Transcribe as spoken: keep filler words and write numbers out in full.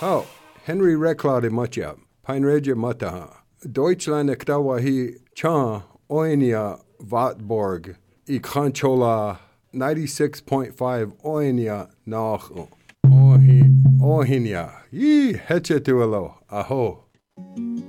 Oh, Henry Reclade Matja, Peinreja Mataha. Deutschland Ektawahi Chan Oinia Vatborg, I Kranchola ninety-six point five Oinia Nach Ohi Ohinia. Yi Hechetuelo, Aho.